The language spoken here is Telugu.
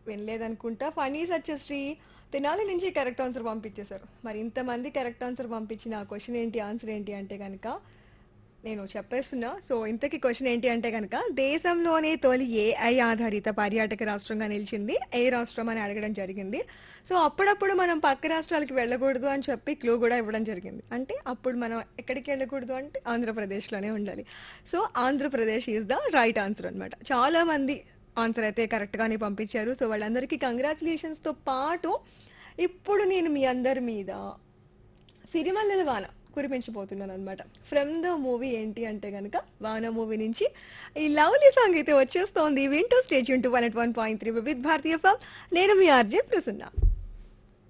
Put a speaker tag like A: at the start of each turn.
A: వినలేదనుకుంటా. ఫనీ సత్యశ్రీ తెనాలి నుంచి కరెక్ట్ ఆన్సర్ పంపించేశారు. మరి ఇంతమంది కరెక్ట్ ఆన్సర్ పంపించిన ఆ క్వశ్చన్ ఏంటి, ఆన్సర్ ఏంటి అంటే కనుక నేను చెప్పేస్తున్నా. సో ఇంతకీ క్వశ్చన్ ఏంటి అంటే కనుక దేశంలోనే తొలి ఏఐ ఆధారిత పర్యాటక రాష్ట్రంగా నిలిచింది ఏ రాష్ట్రం అని అడగడం జరిగింది. సో అప్పుడప్పుడు మనం పక్క రాష్ట్రాలకి వెళ్ళకూడదు అని చెప్పి క్లూ కూడా ఇవ్వడం జరిగింది. అంటే అప్పుడు మనం ఎక్కడికి వెళ్ళకూడదు అంటే ఆంధ్రప్రదేశ్లోనే ఉండాలి. So Andhra Pradesh is the right answer అన్నమాట. చాలా మంది ఆన్సర్ అయితే కరెక్ట్ గానే పంపించారు. సో వాళ్ళందరికీ కంగ్రాచులేషన్స్ తో పాటు ఇప్పుడు నేను మీ అందరి మీద సిరిమల్లెల వాన కురిపించబోతున్నాను అనమాట. ఫ్రమ్ ద మూవీ ఏంటి అంటే గనక వాన మూవీ నుంచి ఈ లవ్లీ సాంగ్ అయితే వచ్చేస్తోంది. వింటూ stage to 101.3 with Bharatiya form. నేను మీ ఆర్జే ప్రసన్న.